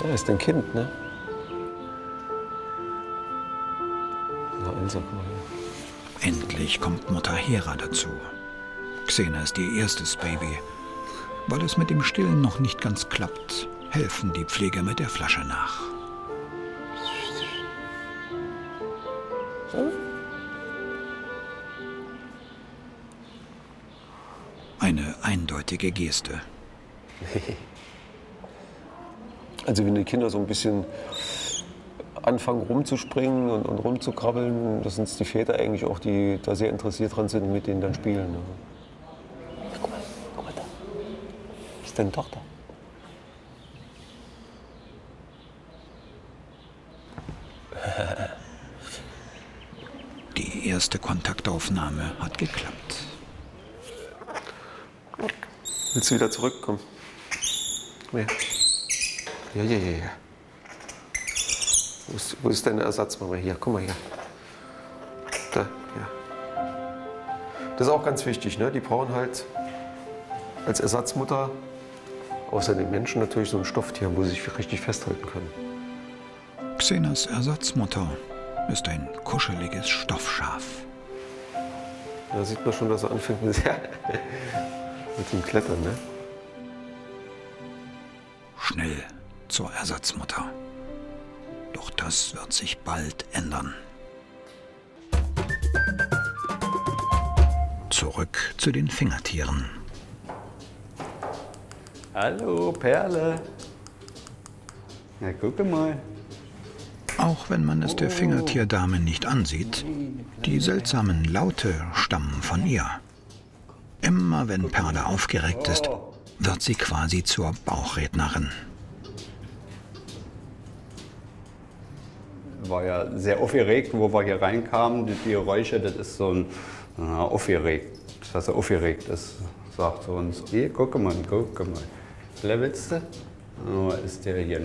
Ja, ist ein Kind, ne? Na, Elsa, guck mal her. Endlich kommt Mutter Hera dazu. Xena ist ihr erstes Baby. Weil es mit dem Stillen noch nicht ganz klappt, helfen die Pfleger mit der Flasche nach. Eine eindeutige Geste. Also wenn die Kinder so ein bisschen anfangen rumzuspringen und rumzukrabbeln, das sind die Väter eigentlich auch, die da sehr interessiert dran sind und mit denen dann spielen. Ne? Guck mal da. Das ist deine Tochter. Die erste Kontaktaufnahme hat geklappt. Willst du wieder zurückkommen? Komm her. Ja. Wo ist deine Ersatzmama? Hier, guck mal hier. Da, ja. Das ist auch ganz wichtig, ne? Die brauchen halt als Ersatzmutter außer den Menschen natürlich so ein Stofftier, wo sie sich richtig festhalten können. Xenas Ersatzmutter ist ein kuscheliges Stoffschaf. Da sieht man schon, dass er anfängt mit dem Klettern, ne? Schnell zur Ersatzmutter. Doch das wird sich bald ändern. Zurück zu den Fingertieren. Hallo, Perle. Na, guck mal. Auch wenn man es der Fingertierdame nicht ansieht, die seltsamen Laute stammen von ihr. Immer wenn Perle aufgeregt ist, wird sie quasi zur Bauchrednerin. War ja sehr aufgeregt, wo wir hier reinkamen. Die Geräusche, das ist so ein aufgeregt, dass er aufgeregt ist, sagt er uns. Hier, guck mal. Levelste? Oh, ist der hier